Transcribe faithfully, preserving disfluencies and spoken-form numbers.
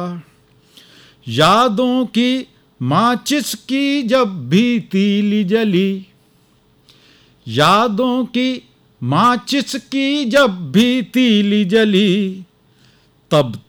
यादों की माचिस की जब भी तीली जली, यादों की माचिस की जब भी तीली जली, तब